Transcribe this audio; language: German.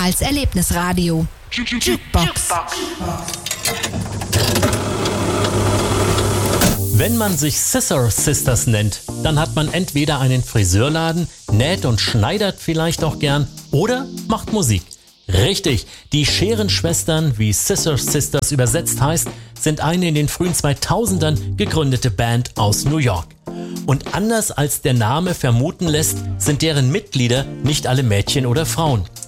als Erlebnisradio. Jukebox. Wenn man sich Scissor Sisters nennt, dann hat man entweder einen Friseurladen, näht und schneidert vielleicht auch gern oder macht Musik. Richtig, die Scherenschwestern, wie Scissor Sisters übersetzt heißt, sind eine in den frühen 2000ern gegründete Band aus New York. Und anders als der Name vermuten lässt, sind deren Mitglieder nicht alle Mädchen oder Frauen.